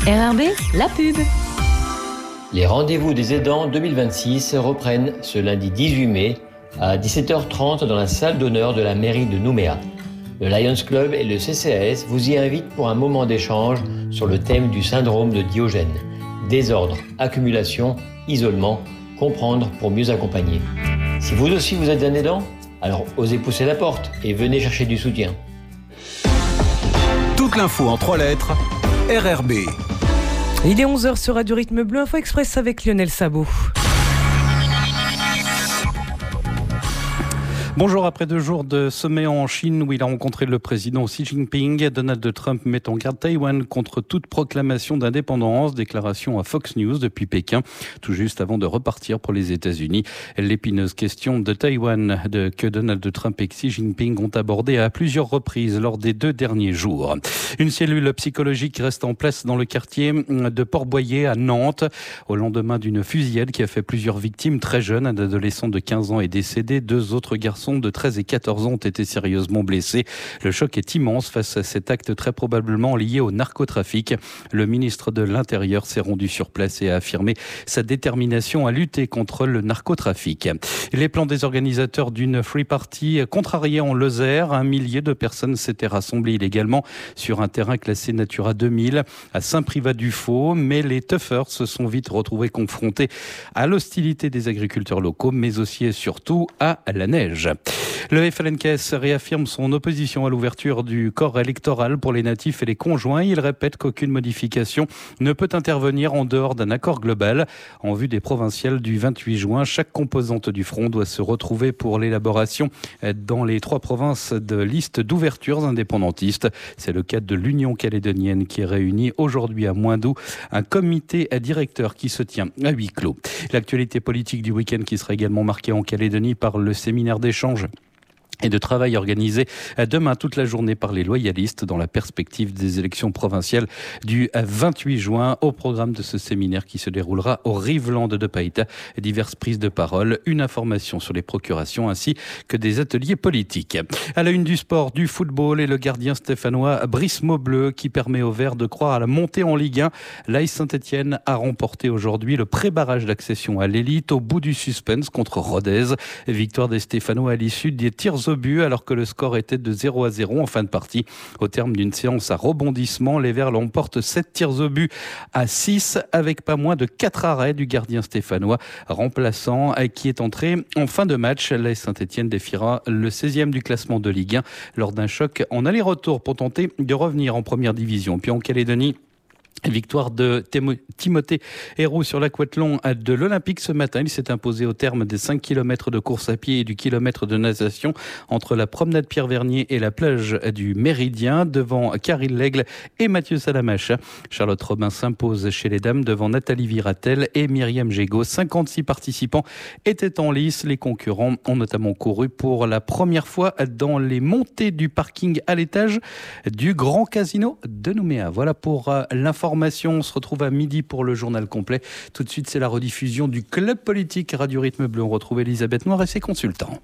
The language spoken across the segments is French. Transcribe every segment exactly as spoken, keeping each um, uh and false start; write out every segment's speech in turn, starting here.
R R B, la pub. Les rendez-vous des aidants deux mille vingt-six reprennent ce lundi dix-huit mai à dix-sept heures trente dans la salle d'honneur de la mairie de Nouméa. Le Lions Club et le C C A S vous y invitent pour un moment d'échange sur le thème du syndrome de Diogène. Désordre, accumulation, isolement, comprendre pour mieux accompagner. Si vous aussi vous êtes un aidant, alors osez pousser la porte et venez chercher du soutien. Toute l'info en trois lettres, R R B. Il est onze heures sur Radio Rythme Bleu, Info Express avec Lionel Sabot. Bonjour, après deux jours de sommet en Chine où il a rencontré le président Xi Jinping, Donald Trump met en garde Taïwan contre toute proclamation d'indépendance, déclaration à Fox News depuis Pékin, tout juste avant de repartir pour les États-Unis. L'épineuse question de Taïwan de, que Donald Trump et Xi Jinping ont abordée à plusieurs reprises lors des deux derniers jours. Une cellule psychologique reste en place dans le quartier de Port-Boyer à Nantes, au lendemain d'une fusillade qui a fait plusieurs victimes très jeunes. Un adolescent de quinze ans est décédé, deux autres garçons de treize et quatorze ans ont été sérieusement blessés. Le choc est immense face à cet acte très probablement lié au narcotrafic. Le ministre de l'Intérieur s'est rendu sur place et a affirmé sa détermination à lutter contre le narcotrafic. Les plans des organisateurs d'une free party contrariés en Lozère. Un millier de personnes s'étaient rassemblées illégalement sur un terrain classé Natura deux mille à Saint-Privat-du-Faux, mais les toughers se sont vite retrouvés confrontés à l'hostilité des agriculteurs locaux, mais aussi et surtout à la neige. Le F L N K S réaffirme son opposition à l'ouverture du corps électoral pour les natifs et les conjoints. Il répète qu'aucune modification ne peut intervenir en dehors d'un accord global. En vue des provinciales du vingt-huit juin, chaque composante du front doit se retrouver pour l'élaboration dans les trois provinces de listes d'ouvertures indépendantistes. C'est le cas de l'Union calédonienne qui réunit aujourd'hui à Moindou un comité directeur qui se tient à huis clos. L'actualité politique du week-end qui sera également marquée en Calédonie par le séminaire d'échange et de travail organisé demain toute la journée par les loyalistes dans la perspective des élections provinciales du vingt-huit juin. Au programme de ce séminaire qui se déroulera au Riveland de Païta, diverses prises de parole, une information sur les procurations ainsi que des ateliers politiques. À la une du sport, du football et le gardien stéphanois Brice Maubleu qui permet aux Verts de croire à la montée en Ligue un. L'A S Saint-Etienne a remporté aujourd'hui le pré-barrage d'accession à l'élite au bout du suspense contre Rodez. Victoire des Stéphanois à l'issue des tirs au but alors que le score était de zéro à zéro en fin de partie. Au terme d'une séance à rebondissement, les Verts l'emportent sept tirs au but à six avec pas moins de quatre arrêts du gardien stéphanois remplaçant qui est entré en fin de match. L'A S Saint-Etienne défiera le seizième du classement de Ligue un lors d'un choc en aller-retour pour tenter de revenir en première division. Puis en Calédonie, victoire de Timothée Héroux sur l'aquathlon de l'Olympique ce matin. Il s'est imposé au terme des cinq kilomètres de course à pied et du kilomètre de natation entre la promenade Pierre-Vernier et la plage du Méridien devant Caril Lègle et Mathieu Salamache. Charlotte Robin s'impose chez les dames devant Nathalie Viratel et Myriam Gégaud. cinquante-six participants étaient en lice. Les concurrents ont notamment couru pour la première fois dans les montées du parking à l'étage du Grand Casino de Nouméa. Voilà pour l'information. On se retrouve à midi pour le journal complet. Tout de suite, c'est la rediffusion du Club Politique Radio Rythme Bleu. On retrouve Elisabeth Noir et ses consultants.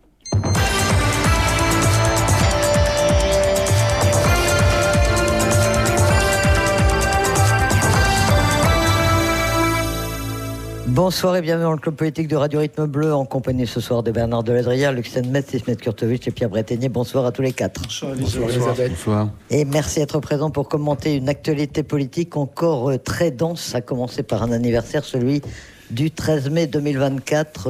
Bonsoir et bienvenue dans le Club Politique de Radio Rythme Bleu en compagnie ce soir de Bernard Deladrière, Luxène Metz, Ismet Kurtovic et Pierre Breténier. Bonsoir à tous les quatre. Bonsoir, bonsoir, Elisabeth. Bonsoir. Et merci d'être présent pour commenter une actualité politique encore très dense, à commencer par un anniversaire, celui du treize mai deux mille vingt-quatre.